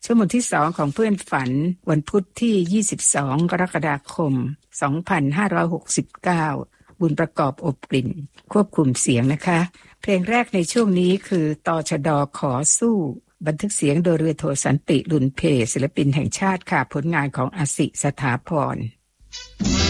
ชั่วโมงที่2ของเพื่อนฝันวันพุธที่22กรกฎาคม2569บุญประกอบอบกลิ่นควบคุมเสียงนะคะเพลงแรกในช่วงนี้คือตชด.ขอสู้บันทึกเสียงโดยเรือโทสันติลุนเพศิลปินแห่งชาติค่ะผลงานของอสิสถาพร